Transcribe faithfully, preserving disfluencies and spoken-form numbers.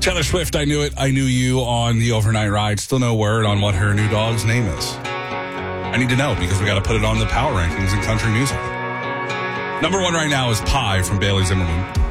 Taylor Swift, I Knew It, I Knew You on the overnight ride. Still no word on what her new dog's name is. I need to know because we got to put it on the power rankings in country music. Number one right now is Pie from Bailey Zimmerman.